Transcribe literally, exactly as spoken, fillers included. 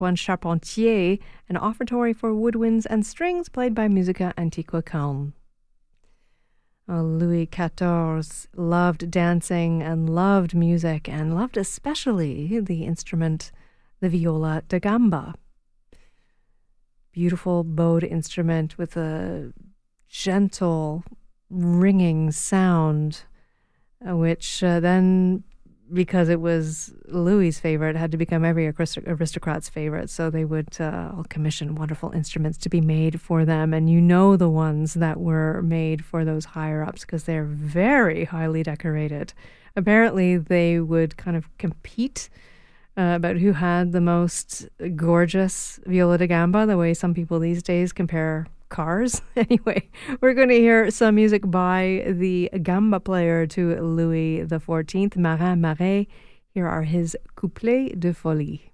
Antoine Charpentier, an offertory for woodwinds and strings played by Musica Antiqua Köln. Oh, Louis the fourteenth loved dancing and loved music and loved especially the instrument, the viola da gamba. Beautiful bowed instrument with a gentle ringing sound, uh, which uh, then, because it was Louis's favorite, had to become every aristocrat's favorite. So they would uh, all commission wonderful instruments to be made for them. And you know the ones that were made for those higher-ups because they're very highly decorated. Apparently, they would kind of compete uh, about who had the most gorgeous viola da gamba, the way some people these days compare cars. Anyway, we're going to hear some music by the gamba player to Louis the fourteenth, Marin Marais. Here are his couplets de folie.